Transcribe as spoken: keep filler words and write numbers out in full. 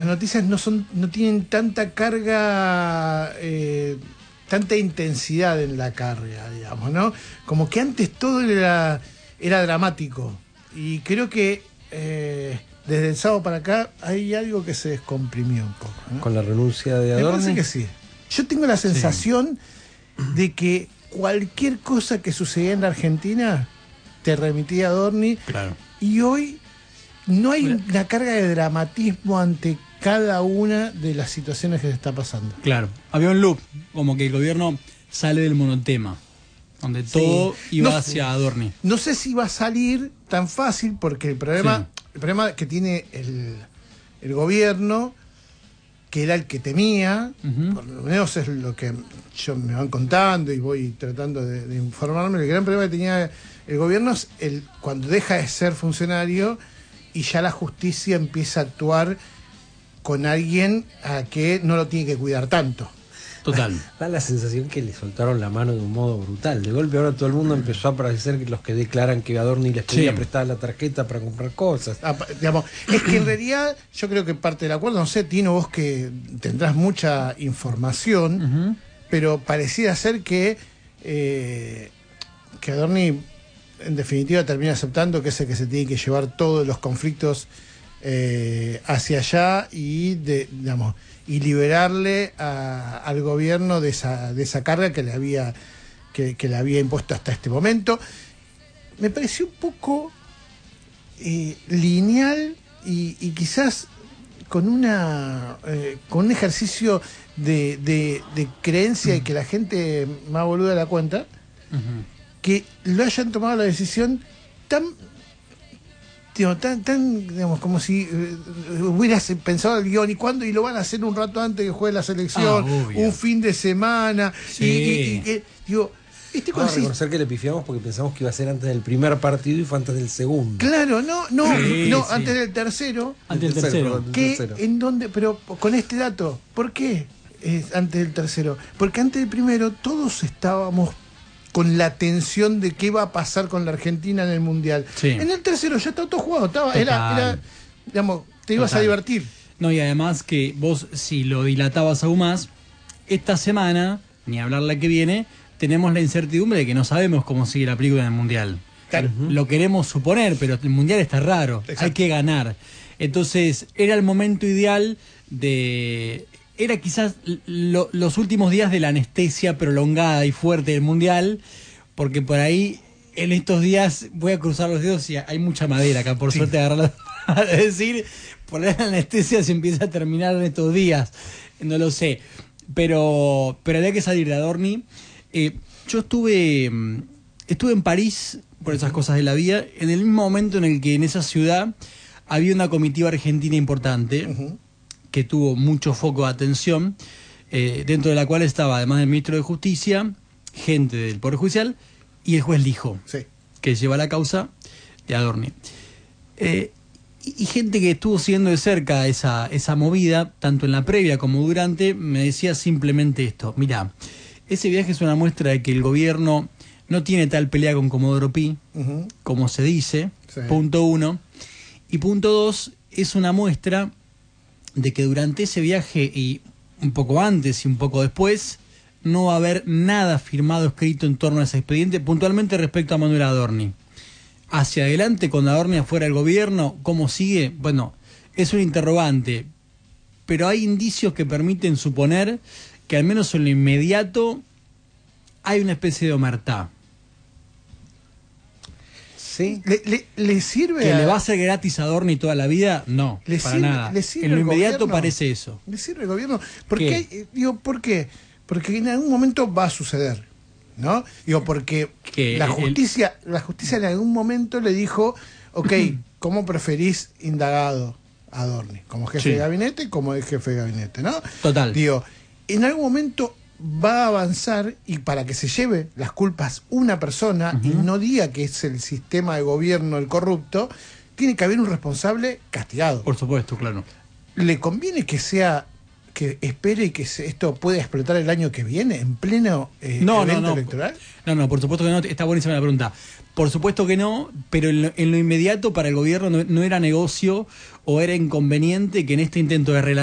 las noticias no son, no tienen tanta carga, eh, tanta intensidad en la carga, digamos, ¿no? Como que antes todo era, era dramático. Y creo que eh, desde el sábado para acá hay algo que se descomprimió un poco, ¿no? Con la renuncia de Adorni. Me parece que sí. Yo tengo la sensación sí. de que cualquier cosa que sucedía en la Argentina te remitía a Adorni. Claro. Y hoy no hay una carga de dramatismo ante cada una de las situaciones que se está pasando. Claro, había un loop, como que el gobierno sale del monotema, donde sí. todo iba no, hacia Adorni. No sé si va a salir tan fácil, porque el problema, sí. el problema que tiene el, el gobierno, que era el que temía, uh-huh. por lo menos es lo que yo me van contando y voy tratando de, de informarme, el gran problema que tenía el gobierno es el cuando deja de ser funcionario y ya la justicia empieza a actuar con alguien a que no lo tiene que cuidar tanto. Total. Da la sensación que le soltaron la mano de un modo brutal. De golpe ahora todo el mundo empezó a aparecer los que declaran que Adorni les pedía sí. prestar la tarjeta para comprar cosas. Ah, digamos, es que en realidad yo creo que parte del acuerdo, no sé, Tino, vos que tendrás mucha información, uh-huh. pero pareciera ser que, eh, que Adorni en definitiva termina aceptando que es el que se tiene que llevar todos los conflictos eh, hacia allá y de, digamos, y liberarle a, al gobierno de esa, de esa carga que le había que, que le había impuesto hasta este momento. Me pareció un poco eh, lineal y, y quizás con una eh, con un ejercicio de, de, de creencia uh-huh. y que la gente más boluda la cuenta, uh-huh. que lo hayan tomado la decisión tan Tío, tan, tan, digamos, como si eh, hubieras pensado el guión y cuándo, y lo van a hacer un rato antes que juegue la selección, ah, un fin de semana, sí. y, y, y, y digo, este Vamos a reconocer que le pifiamos porque pensamos que iba a ser antes del primer partido y fue antes del segundo. Claro, no, no, sí, sí. no, antes del tercero. Antes del tercero. tercero. Que, tercero. en donde, pero con este dato, ¿por qué es antes del tercero? Porque antes del primero todos estábamos con la tensión de qué va a pasar con la Argentina en el Mundial. Sí. En el tercero ya estaba todo jugado, estaba, era, era, digamos, te ibas Total. a divertir. No, y además que vos, si lo dilatabas aún más, esta semana, ni hablar la que viene, tenemos la incertidumbre de que no sabemos cómo sigue la película en el Mundial. Claro. Uh-huh. Lo queremos suponer, pero el Mundial está raro, Exacto. hay que ganar. Entonces, era el momento ideal de... Era quizás lo, los últimos días de la anestesia prolongada y fuerte del Mundial, porque por ahí en estos días voy a cruzar los dedos y hay mucha madera acá, por sí. suerte agarrarla. Es decir, por ahí la anestesia se empieza a terminar en estos días, no lo sé. Pero, pero había que salir de Adorni. Eh, yo estuve, estuve en París, por esas cosas de la vida, en el mismo momento en el que en esa ciudad había una comitiva argentina importante, uh-huh. que tuvo mucho foco de atención, eh, dentro de la cual estaba, además del ministro de Justicia, gente del Poder Judicial y el juez Lijo, sí. que lleva la causa de Adorni. Eh, y, y gente que estuvo siguiendo de cerca esa, esa movida, tanto en la previa como durante, me decía simplemente esto: mirá, ese viaje es una muestra de que el gobierno no tiene tal pelea con Comodoro Pi, uh-huh. como se dice, sí. punto uno. Y punto dos, es una muestra de que durante ese viaje y un poco antes y un poco después no va a haber nada firmado, escrito en torno a ese expediente, puntualmente respecto a Manuel Adorni. Hacia adelante, cuando Adorni afuera del gobierno, ¿cómo sigue? Bueno, es un interrogante, pero hay indicios que permiten suponer que al menos en lo inmediato hay una especie de omertá. ¿Sí? ¿Le, le, le sirve ¿Que a... le va a ser gratis a Adorni toda la vida? No, ¿Le para sirve, nada. ¿le sirve en lo inmediato gobierno? parece eso. ¿Le sirve el gobierno? ¿Por ¿Qué? qué? Digo, ¿por qué? Porque en algún momento va a suceder, ¿no? Digo, porque que la el... justicia, la justicia en algún momento le dijo, ok, ¿cómo preferís indagado a Adorni? ¿Como jefe sí. de gabinete? Como es jefe de gabinete, ¿no? Total. Digo, en algún momento va a avanzar, y para que se lleve las culpas una persona, uh-huh. y no diga que es el sistema de gobierno el corrupto, tiene que haber un responsable castigado. Por supuesto, claro. Le conviene que sea que espere que se, esto pueda explotar el año que viene, en pleno eh, no, evento no, no. electoral? No, no, por supuesto que no. Está buenísima la pregunta. Por supuesto que no, pero en lo, en lo inmediato para el gobierno no, no era negocio o era inconveniente que en este intento de relanzar